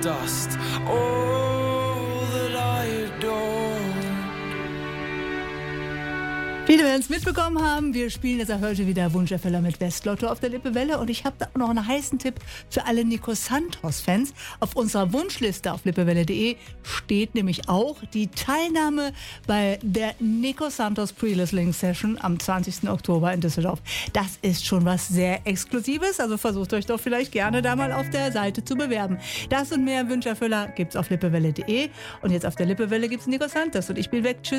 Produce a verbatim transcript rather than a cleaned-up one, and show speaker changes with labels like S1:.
S1: dust. All that I adore.
S2: Viele werden es mitbekommen haben, wir spielen jetzt auch heute wieder Wunscherfüller mit Westlotto auf der Lippewelle und ich habe da auch noch einen heißen Tipp für alle Nico Santos-Fans. Auf unserer Wunschliste auf lippewelle punkt de steht nämlich auch die Teilnahme bei der Nico Santos Pre-Listening Session am zwanzigsten Oktober in Düsseldorf. Das ist schon was sehr Exklusives, also versucht euch doch vielleicht gerne da mal auf der Seite zu bewerben. Das und mehr Wunscherfüller gibt's auf lippewelle punkt de und jetzt auf der Lippewelle gibt's Nico Santos und ich bin weg. Tschüss.